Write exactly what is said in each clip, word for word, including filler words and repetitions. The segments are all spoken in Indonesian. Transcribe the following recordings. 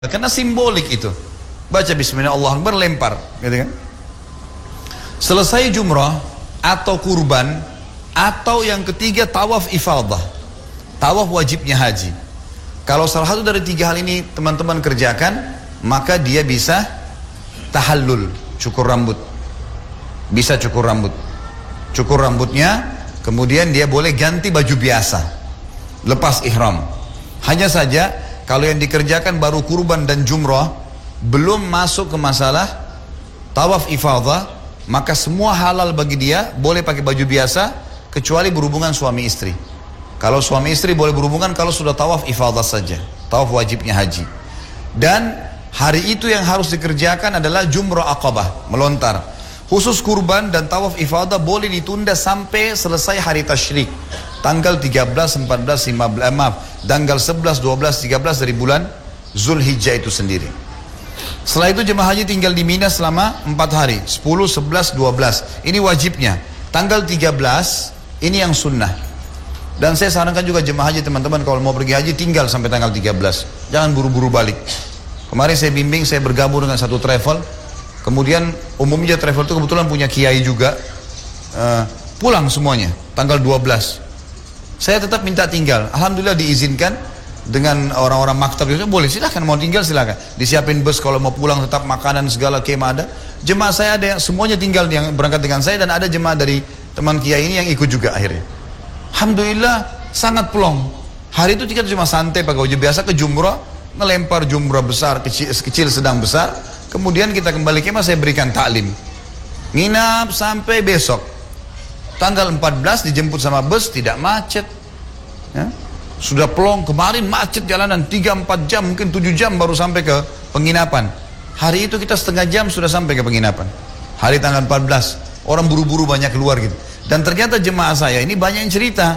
Karena simbolik itu. Baca bismillah Allahu Akbar, lempar, gitu kan? Selesai jumrah atau kurban, atau yang ketiga tawaf ifadah. Tawaf wajibnya haji. Kalau salah satu dari tiga hal ini teman-teman kerjakan, maka dia bisa tahallul, cukur rambut. Bisa cukur rambut. Cukur rambutnya, kemudian dia boleh ganti baju biasa. Lepas ihram. Hanya saja kalau yang dikerjakan baru kurban dan jumrah, belum masuk ke masalah tawaf ifadah, maka semua halal bagi dia, boleh pakai baju biasa, kecuali berhubungan suami istri. Kalau suami istri boleh berhubungan kalau sudah tawaf ifadah saja, tawaf wajibnya haji. Dan hari itu yang harus dikerjakan adalah jumrah aqabah, melontar. Khusus kurban dan tawaf ifadah boleh ditunda sampai selesai hari tasyrik. Tanggal tiga belas, empat belas, lima belas, maaf, tanggal sebelas, dua belas, tiga belas dari bulan Zulhijjah itu sendiri. Setelah itu jemaah haji tinggal di Mina selama empat hari, sepuluh, sebelas, dua belas. Ini wajibnya. Tanggal tiga belas ini yang sunnah. Dan saya sarankan juga jemaah haji teman-teman kalau mau pergi haji tinggal sampai tanggal tiga belas. Jangan buru-buru balik. Kemarin saya bimbing, saya bergabung dengan satu travel. Kemudian umumnya travel itu kebetulan punya kiai juga. Uh, pulang semuanya tanggal dua belas. Saya tetap minta tinggal. Alhamdulillah diizinkan dengan orang-orang maktab itu, boleh silahkan, mau tinggal silahkan. Disiapin bus kalau mau pulang, tetap makanan segala kemah ada. Jemaah saya ada yang semuanya tinggal yang berangkat dengan saya, dan ada jemaah dari teman kiai ini yang ikut juga akhirnya. Alhamdulillah sangat plong. Hari itu kita cuma santai pakai baju biasa ke jumrah, ngelempar jumrah besar, kecil, kecil sedang besar. Kemudian kita kembali kemah, saya berikan taklim. Nginap sampai besok. Tanggal empat belas dijemput sama bus, tidak macet. Ya. Sudah plong, kemarin macet jalanan tiga empat jam, mungkin tujuh jam baru sampai ke penginapan. Hari itu kita setengah jam sudah sampai ke penginapan. Hari tanggal empat belas, orang buru-buru banyak keluar gitu. Dan ternyata jemaah saya ini banyak yang cerita.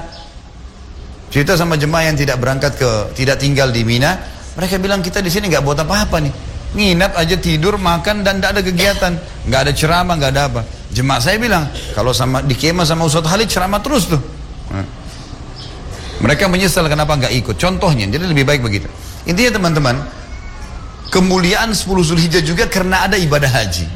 Cerita sama jemaah yang tidak berangkat ke, tidak tinggal di Mina. Mereka bilang kita di sini nggak buat apa-apa nih. Nginap aja, tidur, makan, dan tidak ada kegiatan. Nggak ada ceramah, nggak ada apa. Jemaah saya bilang, kalau sama di kemah sama Ustaz Khalid ceramah terus tuh. Nah. Mereka menyesal kenapa nggak ikut. Contohnya, jadi lebih baik begitu. Intinya teman-teman, kemuliaan sepuluh Zulhijjah juga karena ada ibadah haji.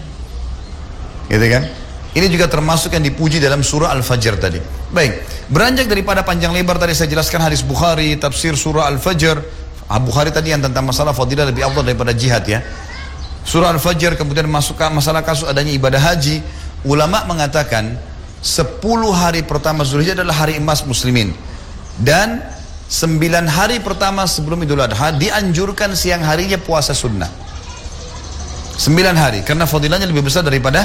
Gitu kan? Ini juga termasuk yang dipuji dalam surah Al-Fajr tadi. Baik, beranjak daripada panjang lebar tadi saya jelaskan hadis Bukhari, tafsir surah Al-Fajr. Bukhari tadi yang tentang masalah fadilah lebih afdal daripada jihad ya. Surah Al-Fajr, kemudian masuk ke masalah kasus adanya ibadah haji. Ulama mengatakan sepuluh hari pertama Zulhijjah adalah hari emas muslimin. Dan sembilan hari pertama sebelum Idul Adha dianjurkan siang harinya puasa sunnah. Sembilan hari, karena fadilahnya lebih besar daripada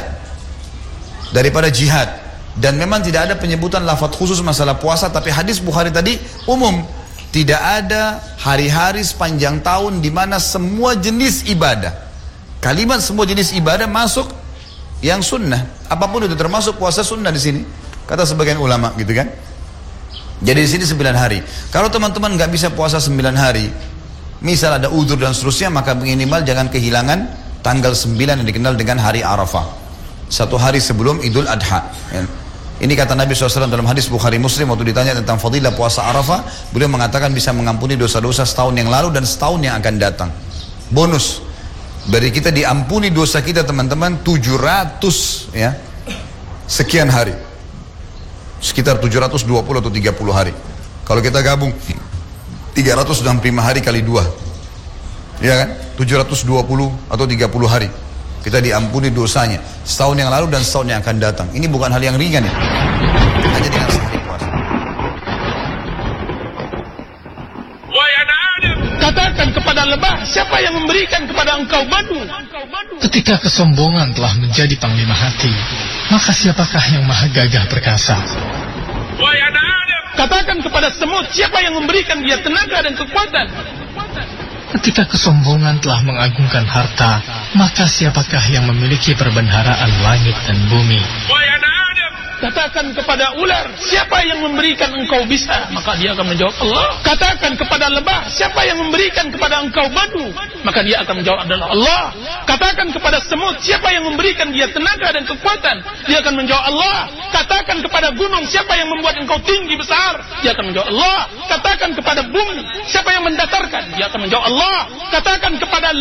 daripada jihad. Dan memang tidak ada penyebutan lafaz khusus masalah puasa, tapi hadis Bukhari tadi umum. Tidak ada hari-hari sepanjang tahun di mana semua jenis ibadah, kalimat semua jenis ibadah masuk yang sunnah. Apapun itu termasuk puasa sunnah di sini, kata sebagian ulama, gitu kan? Jadi di sini sembilan hari. Kalau teman-teman nggak bisa puasa sembilan hari, misal ada udzur dan seterusnya, maka minimal jangan kehilangan tanggal sembilan yang dikenal dengan hari Arafah, satu hari sebelum Idul Adha. Ya. Ini kata Nabi shallallahu alaihi wasallam dalam hadis Bukhari Muslim waktu ditanya tentang fadilah puasa Arafah, beliau mengatakan bisa mengampuni dosa-dosa setahun yang lalu dan setahun yang akan datang. Bonus dari kita diampuni dosa kita teman-teman tujuh ratus ya sekian hari. Sekitar tujuh ratus dua puluh atau tiga puluh hari. Kalau kita gabung tiga ratus enam puluh lima hari kali dua, ya kan? tujuh ratus dua puluh atau tiga puluh hari kita diampuni dosanya setahun yang lalu dan setahun yang akan datang. Ini bukan hal yang ringan ya. Hanya dengan sehari puasa. Katakan kepada lebah, siapa yang memberikan kepada engkau madu? Ketika kesombongan telah menjadi panglima hati, maka siapakah yang maha gagah perkasa? Katakan kepada semut, siapa yang memberikan dia tenaga dan kekuatan? Ketika kesombongan telah mengagungkan harta, maka siapakah yang memiliki perbendaharaan langit dan bumi? Katakan kepada ular, siapa yang memberikan engkau bisa? Maka dia akan menjawab Allah. Katakan kepada lebah, siapa yang memberikan kepada engkau madu? Maka dia akan menjawab adalah Allah. Katakan kepada semut, siapa yang memberikan dia tenaga dan kekuatan? Dia akan menjawab Allah. Katakan kepada gunung, siapa yang membuat engkau tinggi besar? Dia akan menjawab Allah. Katakan kepada bumi, siapa yang mendatarkan? Dia akan menjawab Allah. Katakan kepada